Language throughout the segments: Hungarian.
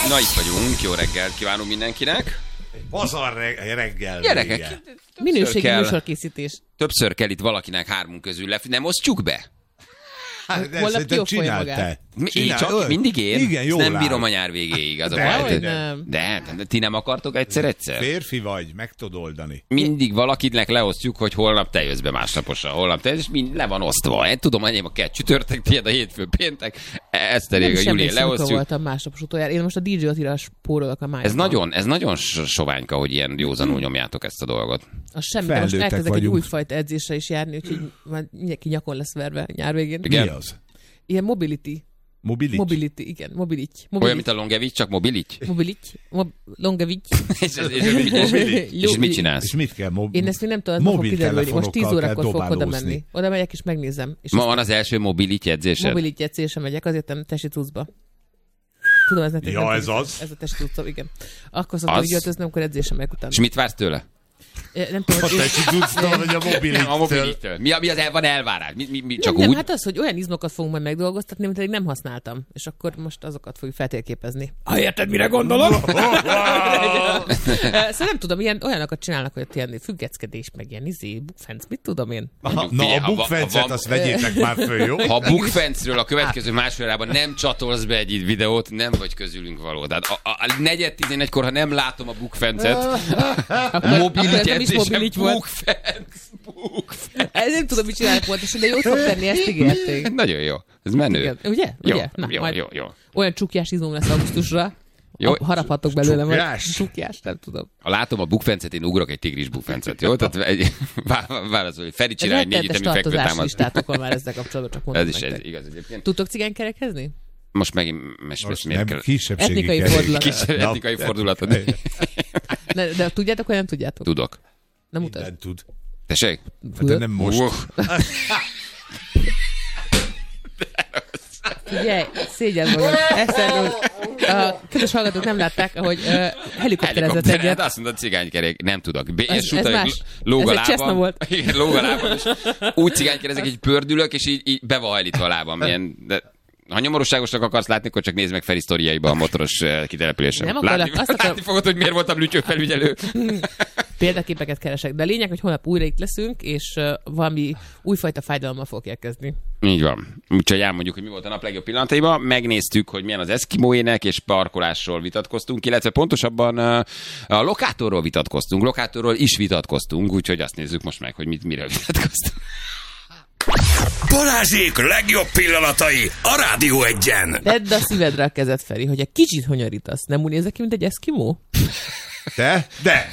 Na, itt vagyunk. Jó reggelt kívánunk mindenkinek. Pazar reggel. Gyerekek, minőségi műsorkészítés. Többször kell itt valakinek hármunk közül nem osztjuk be. Holnap ki fogja magát. Csak mindig én? Igen, jól nem áll. bírom a nyár végéig. Az a De, baj. nem. De, ti nem akartok egyszer? Férfi vagy, meg tudod oldani. Mindig valakinek leosztjuk, hogy holnap te jössz be másnaposan. Holnap te jössz, és mind le van osztva. Én tudom, enyém a két csütörtök, tiéd a hétfő, péntek. Ezt elég a Júlián leosztjuk. Voltam másnapos utoljára. Én most a DJ Attilra spórolok a májban. Ez nagyon soványka, hogy ilyen józanul nyomjátok ezt a dolgot. Az semmi, de most elkezdek egy újfajta edzésre is járni, úgyhogy már mindenki nyakon lesz verve nyár végén. Igen? Mi az? Ilyen mobility. Mobility, igen. Mobility. Olyan, mint a Longevich, csak mobility? Longevich. És mit csinálsz? És mit kell? Én ezt még nem tudom, hogy fog kiderülni. Most 10 órakor fogok oda menni. Oda megyek és megnézem. És ma van az első mobility edzésed? Mobility edzésre megyek, azért nem testi cuccba. Tudom, ez nektek ja, ez az? Ez a testi cuccom, igen. Akkor szoktam hogy öltözni, amikor edzésre megyek utána. És mit vársz tőle? Nem tudom, hogy... A testi cucctól, vagy a mobility-től? Mi az van elvárás? Mi csak nem, úgy? Hát az, hogy olyan izmokat fogunk majd megdolgoztatni, amit eddig nem használtam. És akkor most azokat fogjuk feltérképezni. Érted, mire gondolok? Szóval nem tudom, olyanokat csinálnak, hogy ilyen függeckedés, meg ilyen bukfenc, mit tudom én? Na, a bukfencet azt vegyétek már föl, jó? Ha a bukfencről a következő másfél órában nem csatolsz be egy videót, nem vagy közülünk való. Tehát a 4:11-kor, ha nem látom a bukfencet, mobility edzésem, bukfenc. Ez nem tudom, mit csinálnak pontosan, de jót fog tenni, ezt ígérték. Nagyon jó. Ez menő. Igen. Ugye? Jó. Olyan csukjás izmom lesz augusztusra. Haraphatok belőle majd. Csukjás, nem tudom. Ha látom a bukfencet, én ugrok egy tigris bukfencet, jó? Tehát válaszol, hogy Feri csinál egy 4 ütemű fekvőtámaszt. Listátokon már ezzel kapcsolatban csak mondom nektek. Ez is nektek. igaz egyébként. Tudtok cigánykerekezni? Most megint miért kell? Kisebbségi Etnikai fordulat. De tudjátok, vagy nem tudjátok? Tudok. Nem utasd. Minden tud. Tessék? De nem most. Figyelj, szégyen magad. A kedves hallgatók nem látták, ahogy helikopterezett egyet. Azt mondod, cigánykerék. Nem tudok. Ez más. Ez egy Cessna volt. Igen, lóg a lábam, és úgy cigánykerezek, hogy pördülök, és így be van hajlítva a lábam. Ha nyomorúságosnak akarsz látni, akkor csak nézd meg Feri sztoriaiba a motoros kitelepülésen. Nem akarok. Látni fogod, hogy miért voltam lütyőfelügyelő. Példaképeket keresek. De a lényeg, hogy holnap újra itt leszünk, és valami újfajta fájdalommal fog érkezni. Így van. Úgyhogy elmondjuk, hogy mi volt a nap legjobb pillanataiban. Megnéztük, hogy milyen az eszkimóének, és parkolásról vitatkoztunk, illetve pontosabban a lokátorról vitatkoztunk. Lokátorról is vitatkoztunk, úgyhogy azt nézzük most meg, hogy miről vitatkoztunk. Balázsék legjobb pillanatai a Rádió 1-en. Tedd a szívedre a kezed, Feri, hogy egy kicsit honyorítasz. Nem úgy nézek ki, mint egy eszkimó? De,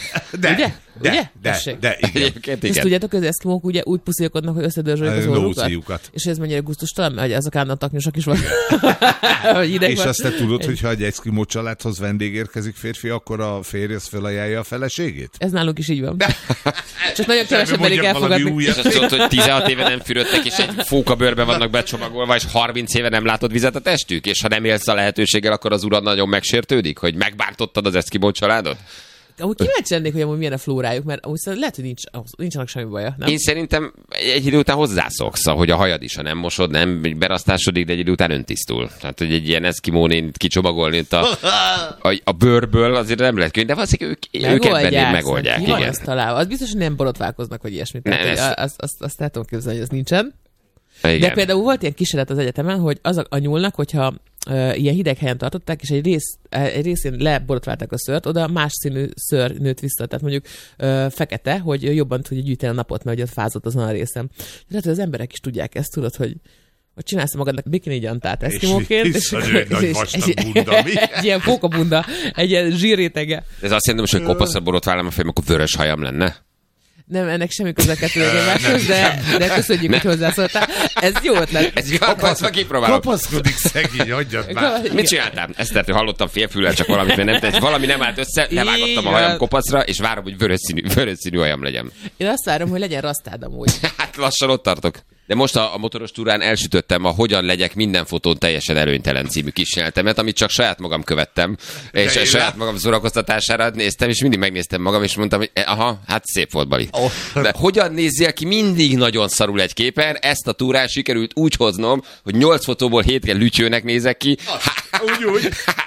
igen. Ezt tudjátok, hogy az eszkimók ugye úgy puszilkodnak, hogy összedörzsölik az orrukat. És ez mennyire gusztustalan, mert azok állandóan taknyosak is van. És azt te tudod, hogy ha egy eszkimó családhoz vendég érkezik férfi, akkor a férj az felajánlja a feleségét? Ez nálunk is így van. Csak nagyon kevesen merik elfogadni. És azt mondod, hogy 16 éve nem fürödtek, és egy fókabőrben vannak becsomagolva, és 30 éve nem látod vizet a testük, és ha nem élsz a lehetőséggel, akkor az urad nagyon megsértődik, hogy megbántottad az eszkimó családot? Amúgy kíváncsi lennék, hogy amúgy milyen a flórájuk, mert amúgy lehet, hogy nincsenek semmi baja, nem? Én szerintem egy idő után hozzászoksz, hogy a hajad is, ha nem mosod, nem berasztásodik, de egy idő után öntisztul. Tehát, hogy egy ilyen eszkimónén kicsomagolni itt a bőrből azért nem lehet könnyű, de valószínűleg ők ebben megoldják. Igen. Azt találva. Az biztos, hogy nem borotválkoznak, vagy ilyesmit. Azt el tudom képzelni, hogy ez nincsen. Igen. De például volt ilyen kísérlet az egyetemen, hogy az a nyúlnak, hogyha ilyen hideg helyen tartották, és egy részén leborotválták a szőrt, oda más színű szőr nőtt vissza, tehát mondjuk fekete, hogy jobban tudja gyűjteni a napot, mert ugye fázott azon a részen. Tehát, hogy az emberek is tudják ezt, tudod, hogy csinálsz magadnak bikini gyantát eszkimóként, és egy ilyen pókabunda, egy ilyen zsírrétege. Ez azt jelenti, hogy kopaszra borotválom a fejem, akkor vörös hajam lenne? Nem, ennek semmi köze kettőjegymáshoz, de köszönjük, hogy hozzászóltál. Ez jó ötlet. Ez jó, kipróbálom. Kapaszkodik szegény, hagyjad már. Mit csináltál? Esztertől hallottam félfüllel, csak valamit, mert valami nem állt össze, levágottam a hajam kopaszra, és várom, hogy vörös színű hajam legyen. Én azt várom, hogy legyen rasztád amúgy. Hát lassan ott tartok. De most a motoros túrán elsütöttem a Hogyan legyek minden fotón teljesen előnytelen című kísérletemet, amit csak saját magam követtem, és saját magam szórakoztatására néztem, és mindig megnéztem magam, és mondtam, hogy aha, hát szép volt, Bali. De hogyan nézzél ki, mindig nagyon szarul egy képen, ezt a túrán sikerült úgy hoznom, hogy 8 fotóból 7 lütyőnek nézek ki. Úgy.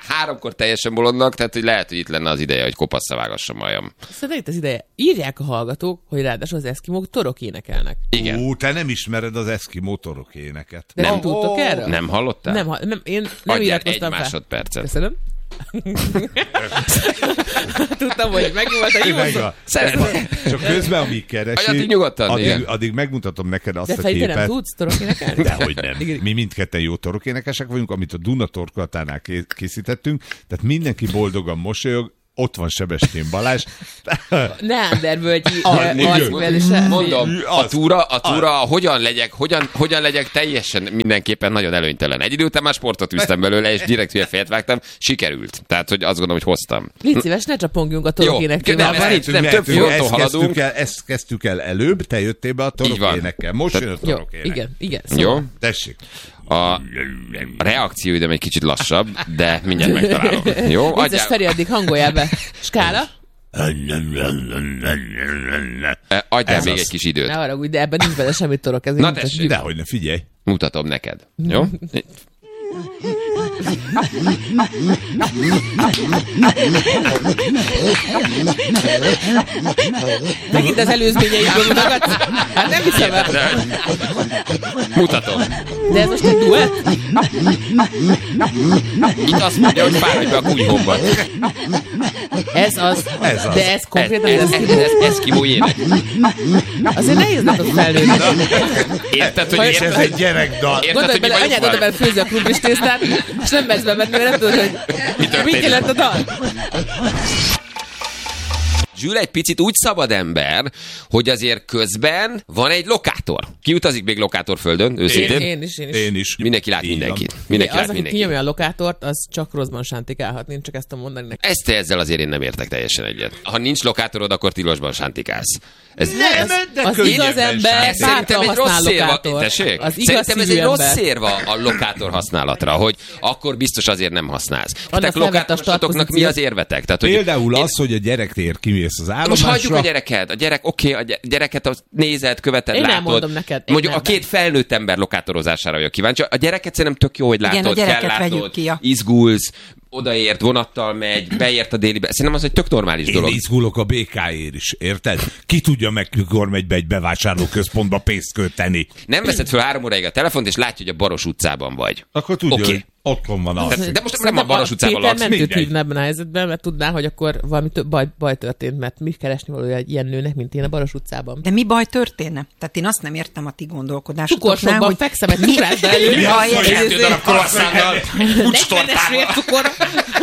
3-kor teljesen bolondnak, tehát hogy lehet, hogy itt lenne az ideje, hogy kopasszal vágassam aljam. Szerintem itt az ideje. Írják a hallgatók, hogy ráadásul az eszkimók torok énekelnek. Igen. Te nem ismered az eszkimó torok éneket. De nem tudtok erről? Nem hallottál? Én nem iratkoztam fel. 1 másodpercet. Köszönöm. Tudtam, hogy megnyugodt a hívószó. Csak közben, amíg keresi, addig megmutatom neked azt a képet. De nem tudsz torokénekelni? Dehogy nem. Mi mindketten jó torokénekesek vagyunk, amit a Duna torkolatánál készítettünk, tehát mindenki boldogan mosolyog. Ott van Sebestyén Balázs. Neandervölgyi mondom, a túra hogyan legyek teljesen mindenképpen nagyon előnytelen. Egy idő után már sportot üztem belőle, és direkt hülye fejet vágtam, sikerült. Tehát, hogy azt gondolom, hogy hoztam. Légy szíves, ne csapongjunk a torokénekkel. Nem, több fronton haladunk. Ezt kezdtük el előbb, te jöttél be a torokénekkel. Most jön a torokének. Igen. Jó? Tessék. A reakcióidőm egy kicsit lassabb, de mindjárt megtalálom. Jó? Vicces Feri, addig hangoljál be. Skála? Adjál még egy kis időt. Ne haragudj, de ebben nincs bele semmi torok. Na tessék. Dehogy ne, figyelj. Mutatom neked. Jó? Megint az előzményeidből mutogatsz? Hát nem hiszem el. Mutatom. De ez most egy duett? Itt azt mondja, hogy fáradj be a kunyhóban. Ez az. De ez konkrétan ez eszkimó ének. Azért nehéznek az felnőni. Érted, hogy ez egy gyerekdal. Gondolj bele, anyád oda bele főzi a krumplis tésztát, és nem mersz bevetni, mert nem tudod, hogy mit jelent a dal. Zsül egy picit úgy szabad ember, hogy azért közben van egy lokátor. Ki utazik még lokátorföldön? Őszintén? Én is. Mindenki lát mindenkit. Aki kinyomja a lokátort, az csak rosszban sántikálhat. Én csak ezt tudom mondani neki. Ezt ezzel azért én nem értek teljesen egyet. Ha nincs lokátorod, akkor tilosban sántikálsz. Az igaz ember szerintem egy rossz szérva. Tessék? Szerintem ez egy rossz szérva a lokátor használatra, hogy akkor biztos azért nem használsz. Tehát lokátorosatoknak mi az érvetek? Tehát, például az, hogy a gyerek tér kimész az állomásra. Most hagyjuk a gyereket. A gyerek, oké, a gyereket nézed, követed, én látod. Nem mondom neked. Mondjuk a 2 felnőtt ember lokátorozására vagyok kíváncsi. A gyereket szerintem tök jó, hogy látod, kell látod, izgulsz, odaért, vonattal megy, beért a délibe. Szerintem az egy tök normális dolog. Én izgulok a BK-ért is, érted? Ki tudja meg, mikor megy be egy bevásárlóközpontba pénzt költeni. Nem veszed föl 3 óráig a telefont, és látja, hogy a Baros utcában vagy. Akkor tudja, hogy otthon van az. De most nem a Baros utcában laksz. Péter mentőt hívna ebben a helyzetben, mert tudná, hogy akkor valami baj történt, mert mi keresni valója egy ilyen nőnek, mint én a Baros utcában. De mi baj történne? Tehát én azt nem értem a ti gondolkodásotoknál, Cukorsokban hogy fekszem egy cukrászda elő. Mi az, hogy 2 darab croissannnal, 40-es cukorra.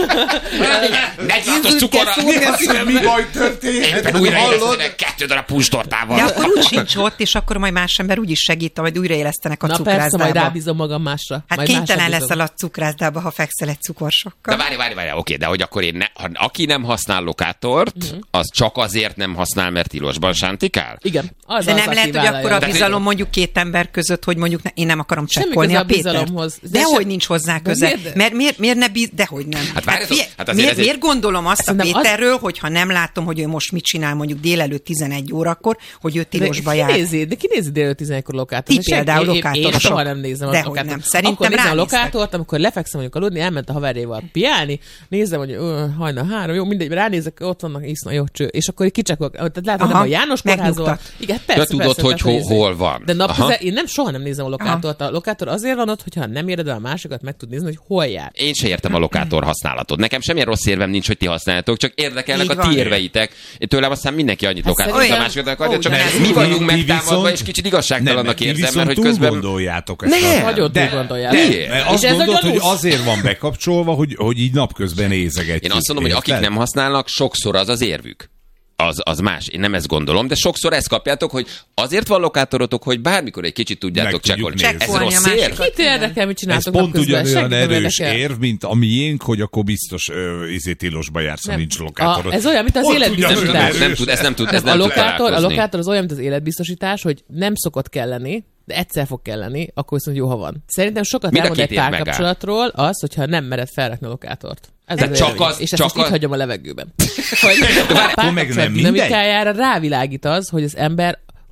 46-os cukorra. Mi baj történt? Újra 2 darab puncstortával. De akkor úgy sincs ott, és akkor majd más ember úgyis segít, majd újraélesztenek a cukrászdába. Na persze, majd rábízom magam másra. Hát kénytelen leszel a cukrászdába, ha fekszel egy cukorsokkal. De várj, oké, de hogy akkor aki nem használ lokátort, az csak azért nem használ, mert tilosban sántikál? Igen. De nem lehet, hogy akkor a bizalom mondjuk 2 ember között, hogy mondjuk én nem akarom csekkolni a Pétert. Dehogy nincs hozzá köze. Miért ne dehogy nem. Miért gondolom azt a Péterről, hogy ha nem látom, hogy ő most mit csinál mondjuk délelőtt 11 órakor, hogy ő tilosba jár. De ki nézi délelőtt 11-kor lokátort? Ti például lokátorosok. Én soha nem nézem a lokátort. Nem. Szerintem akkor nézem a lokátort, amikor lefekszem mondjuk aludni, elment a haverjával piálni, nézem, hogy hajnal 3, jó, mindegy, ránézek, ott vannak, iszna, jó cső, és akkor kicsekok, tehát látod, nem a János kórházol. Igen, persze, tudod, hogy hol van. De napközben én soha nem nézem a lokátort. A lokátor azért van ott, hogyha nem éred el a másikat, meg tud nézni, hogy hol jár. Én se értem a lokátor használatot. Nekem semmilyen rossz érvem nincs, hogy ti használjátok, csak érdekelnek a ti érveitek. Tőlem aztán mindenki annyit lokátoroz a másikat akarja, csak mi vagyunk megtámadva, és kicsit igazságtalannak érzem, mert hogy közben gondoljátok ezt. Nagyon túl gondoljátok. Azt gondolod, hogy azért van bekapcsolva, hogy így napközben nézegetjük. Én azt mondom, hogy akik nem használnak, sokszor az az érvük. Az más. Én nem ezt gondolom, de sokszor ezt kapjátok, hogy azért van lokátorotok, hogy bármikor egy kicsit tudjátok csekkolni. Ez rossz érv? Kit érdekel, mit csináltok napközben? Ez pont ugyanolyan erős érv, mint a miénk, hogy akkor biztos tilosba jársz, ha nincs lokátorod. Ez olyan, mint az életbiztosítás. Ez nem tud a lokátor az olyan, mint az életbiztosítás, hogy nem szokott kelleni, de egyszer fog kelleni, akkor viszont jó, ha van. Szerintem sokat elmond egy párkapcsolatról az, hogyha nem mered felrakni a lokátort. Ez és ezt most itt hagyom a levegőben. Hogy a párkapcsolat dinamikájára rávilágít az, hogy az ember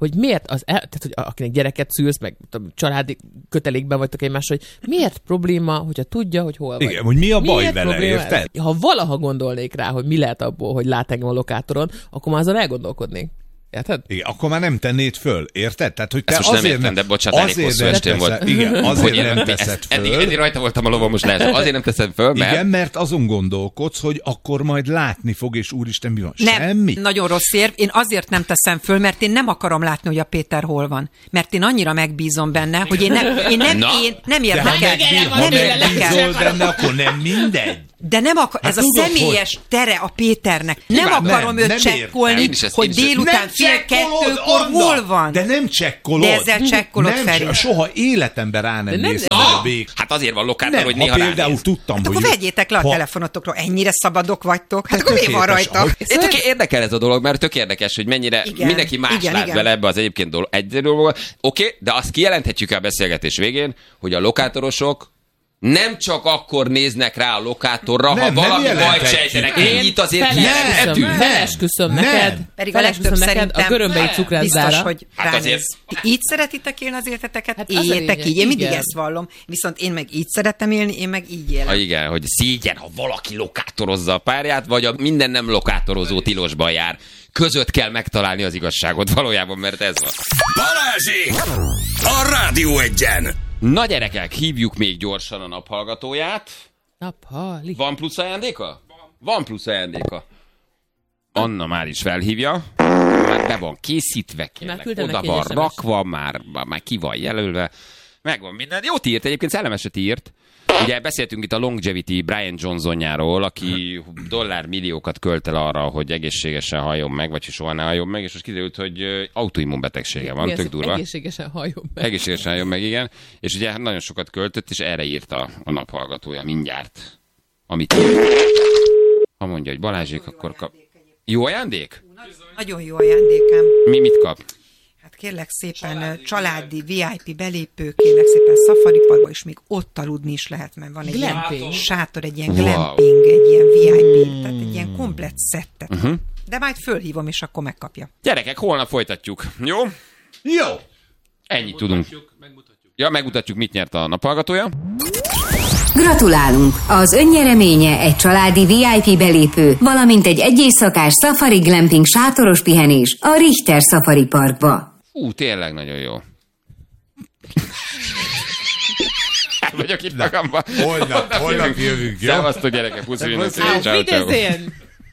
hogy miért tehát, hogy akinek gyereket szülsz, meg családi kötelékben vagytok egymásra, hogy miért probléma, hogyha tudja, hogy hol vagy. Igen, hogy mi a baj vele, érted? Ha valaha gondolnék rá, hogy mi lehet abból, hogy lát engem a lokátoron, akkor már azon elgondolkodnék. Érted? Igen, akkor már nem tennéd föl, érted? Tehát, hogy te ezt most nem értem, de bocsánat, elég hosszú estén volt. Igen, azért nem teszed föl. Eddig rajta voltam a lovon, most lehet. Azért nem teszed föl, mert... Igen, mert azon gondolkodsz, hogy akkor majd látni fog, és úristen, mi van? Nem, semmi. Nagyon rossz érv. Én azért nem teszem föl, mert én nem akarom látni, hogy a Péter hol van. Mert én annyira megbízom benne, hogy én nem érdekel. Ha megbízol benne, akkor nem mindegy. De nem ez a személyes tere a Péternek. Nem akarom őt csekkolni, hogy délután 1:30 hol van. De nem csekkolod. De ezzel csekkolod, Feri. Soha életemben rá nem néztem a vég. Hát azért van lokátor, hogy néha ránéz. Például tudtam, hogy... Akkor vegyétek le a telefonotokról. Ennyire szabadok vagytok. Hát akkor mi van rajta? Érdekel ez a dolog, mert tök érdekes, hogy mennyire mindenki más lát bele ebbe az egyébként egy dologba. Oké, de azt kijelenthetjük a beszélgetés végén, hogy a lokátorosok nem csak akkor néznek rá a lokátorra, ha valami bajt sejtenek. Ennyit azért kijelenthetünk. Felesküszöm neked. Pedig a legtöbb szerintem a görömbei cukrászdára. Biztos, hogy ránéz. Így szeretitek élni az életeteket? Hát éljetek így. Én mindig ezt vallom. Viszont én meg így szeretem élni, én meg így élek. Igen, hogy szégyen, ha valaki lokátorozza a párját, vagy a minden nem lokátorozó tilosban jár. Között kell megtalálni az igazságot valójában, mert ez van. Balázsék! A Rádió Egyen! Na gyerekek, hívjuk még gyorsan a naphallgatóját. Naphali. Van plusz ajándéka? Van plusz ajándéka. Anna már is felhívja. Már be van készítve, kérlek. Oda van rakva, már ki van jelölve. Megvan minden. Jót írt, egyébként szellemeset írt. Ugye beszéltünk itt a Longevity Brian Johnsonjáról, aki $milliókat költ el arra, hogy egészségesen halljon meg, vagy soha ne halljon meg, és most kiderült, hogy autoimmunbetegsége van, tök durva. Egészségesen halljon meg. Egészségesen halljon meg, igen. És ugye nagyon sokat költött, és erre írta a naphallgatója mindjárt. Amit írt. Ha mondja, hogy Balázsék, akkor kap... Jó ajándék? Nagyon jó ajándékem. Mit kap? Hát kérlek szépen családi VIP belépő, kérlek szépen Safari Parkba, és még ott aludni is lehet, mert van egy ilyen sátor, egy ilyen glamping, egy ilyen VIP, tehát egy ilyen komplett szettet. De majd fölhívom, és akkor megkapja. Gyerekek, holnap folytatjuk. Jó? Jó! Ennyit tudunk. Ja, megmutatjuk, mit nyert a naphallgatója. Gratulálunk! Az önnyereménye egy családi VIP belépő, valamint egy éjszakás Safari Glamping sátoros pihenés a Richter Safari Parkba. Tényleg nagyon jó. Vagyok itt magamban. Holnap jövünk, jó? Szevasztok gyerekek, puszi, ciao, ciao.